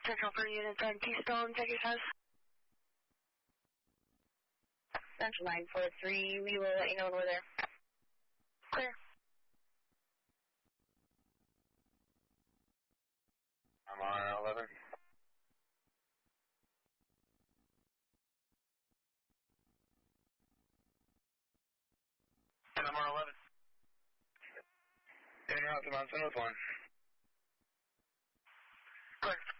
Central for units on Keystone, check your house. Central 943, we will let you know when we're there. Clear. MR11. MR11. Interrupt the Mountain with 1. Clear.